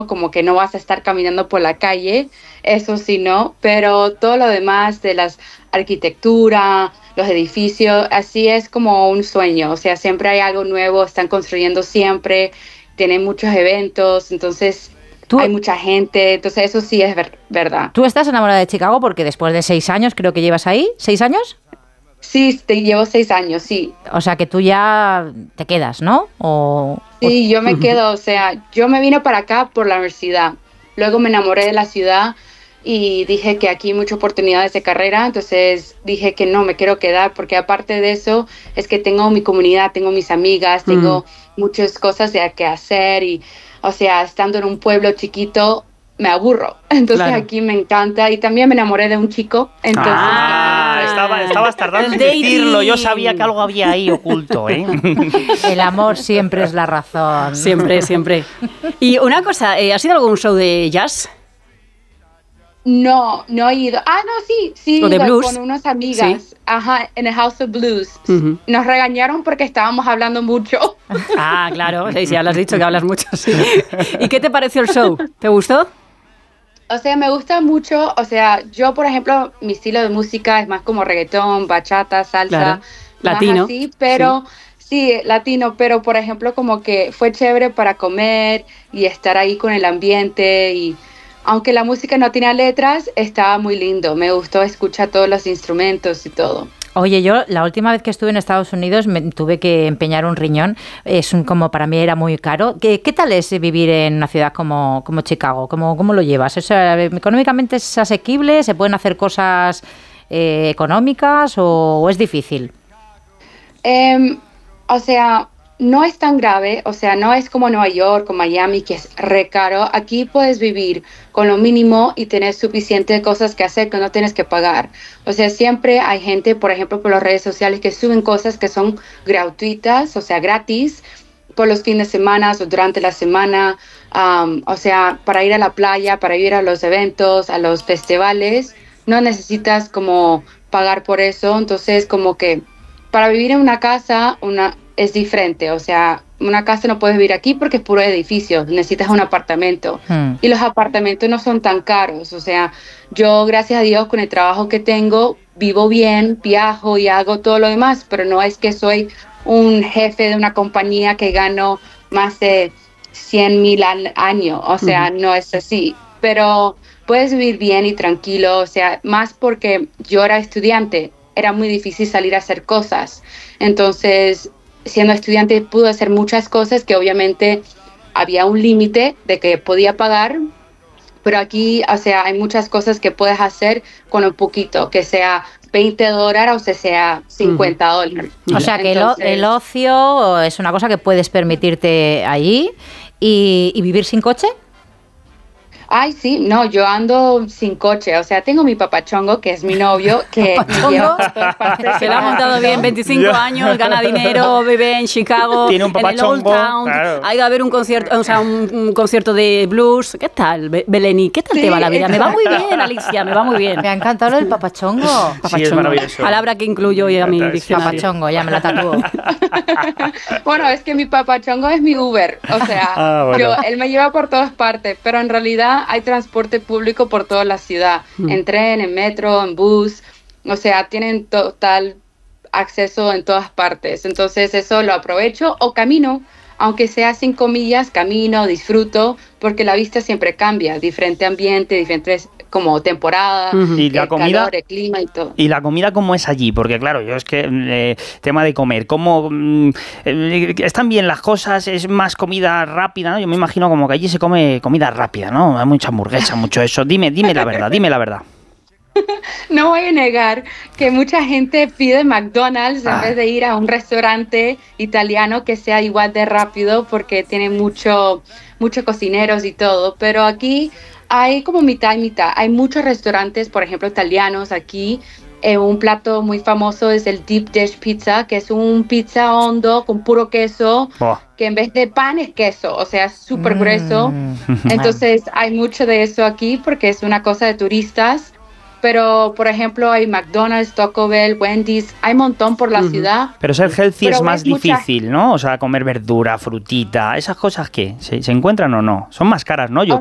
como que no vas a estar caminando por la calle, eso sí, no, pero todo lo demás de las arquitectura, los edificios, así es como un sueño, o sea, siempre hay algo nuevo, están construyendo siempre, tienen muchos eventos, entonces hay mucha gente, entonces eso sí es verdad. ¿Tú estás enamorada de Chicago porque después de 6 años, creo que llevas ahí, 6 años? Sí, llevo 6 años, sí. O sea, que tú ya te quedas, ¿no? Sí, yo me quedo, o sea, yo me vine para acá por la universidad, luego me enamoré de la ciudad y dije que aquí hay muchas oportunidades de carrera, entonces dije que no, me quiero quedar porque aparte de eso es que tengo mi comunidad, tengo mis amigas, tengo muchas cosas de que hacer y, o sea, estando en un pueblo chiquito me aburro, entonces aquí me encanta y también me enamoré de un chico, entonces... estabas tardando en decirlo, yo sabía que algo había ahí oculto, ¿eh? El amor siempre es la razón. Siempre, siempre. Y una cosa, ¿has ido a algún show de jazz? No he ido. Sí, ¿O de blues? Con unas amigas. ¿Sí? Ajá, en el House of Blues. Nos regañaron porque estábamos hablando mucho. Claro, sí, ya lo has dicho que hablas mucho, sí. ¿Y qué te pareció el show? ¿Te gustó? O sea, me gusta mucho, o sea, yo, por ejemplo, mi estilo de música es más como reggaetón, bachata, salsa, claro. Latino. Así, pero sí, latino, pero por ejemplo, como que fue chévere para comer y estar ahí con el ambiente y aunque la música no tenía letras, estaba muy lindo, me gustó escuchar todos los instrumentos y todo. Oye, yo la última vez que estuve en Estados Unidos me tuve que empeñar un riñón, como para mí era muy caro. ¿Qué tal es vivir en una ciudad como Chicago? ¿Cómo lo llevas? O sea, ¿económicamente es asequible? ¿Se pueden hacer cosas económicas o es difícil? O sea, no es tan grave, o sea, no es como Nueva York o Miami, que es re caro. Aquí puedes vivir con lo mínimo y tener suficiente cosas que hacer que no tienes que pagar. O sea, siempre hay gente, por ejemplo, por las redes sociales que suben cosas que son gratuitas, o sea, gratis, por los fines de semana o durante la semana. O sea, para ir a la playa, para ir a los eventos, a los festivales, no necesitas como pagar por eso. Entonces, como que para vivir en una casa, es diferente, o sea, una casa no puedes vivir aquí porque es puro edificio, necesitas un apartamento y los apartamentos no son tan caros, o sea, yo gracias a Dios con el trabajo que tengo vivo bien, viajo y hago todo lo demás, pero no es que soy un jefe de una compañía que gano más de 100,000 al año, o sea, no es así, pero puedes vivir bien y tranquilo, o sea, más porque yo era estudiante, era muy difícil salir a hacer cosas, entonces siendo estudiante pude hacer muchas cosas que obviamente había un límite de que podía pagar, pero aquí, o sea, hay muchas cosas que puedes hacer con un poquito, que sea $20 o sea $50. O sea, que entonces, el ocio es una cosa que puedes permitirte allí y vivir sin coche. Ay, sí, no, yo ando sin coche, o sea, tengo mi papachongo, que es mi novio, que me lleva por todas partes. Se lo ha montado bien, 25 años, gana dinero, vive en Chicago, tiene un papachongo, en el Old Town, claro. Ha ido a ver un concierto, o sea, un concierto de blues. ¿Qué tal, Beleni? ¿Qué tal te va la vida? Me va muy bien, Alicia, me va muy bien. Me ha encantado lo del papachongo. Sí, es maravilloso. Palabra que incluyo hoy a mi diccionario. Papachongo, ya me la tatúo. Bueno, es que mi papachongo es mi Uber, o sea, bueno. Él me lleva por todas partes, pero en realidad hay transporte público por toda la ciudad, en tren, en metro, en bus, o sea, tienen total acceso en todas partes, entonces eso lo aprovecho o camino, aunque sea 5 millas, camino, disfruto, porque la vista siempre cambia, diferente ambiente, diferentes como temporada, y la comida, calor, el clima y todo. ¿Y la comida cómo es allí? Porque claro, yo es que tema de comer, ¿cómo están bien las cosas? ¿Es más comida rápida? ¿No? Yo me imagino como que allí se come comida rápida, ¿no? Hay mucha hamburguesa, mucho eso. Dime la verdad, dime la verdad. No voy a negar que mucha gente pide McDonald's en vez de ir a un restaurante italiano que sea igual de rápido porque tiene muchos cocineros y todo, pero aquí hay como mitad y mitad. Hay muchos restaurantes, por ejemplo, italianos aquí. Un plato muy famoso es el Deep Dish Pizza, que es un pizza hondo con puro queso, que en vez de pan es queso, o sea, súper grueso. Entonces hay mucho de eso aquí porque es una cosa de turistas. pero por ejemplo hay McDonald's, Taco Bell, Wendy's, hay un montón por la ciudad. Pero ser healthy Pero es más ves mucha- difícil, ¿no? O sea, comer verdura, frutita, esas cosas, ¿qué? ¿Se encuentran o no? Son más caras, ¿no? Yo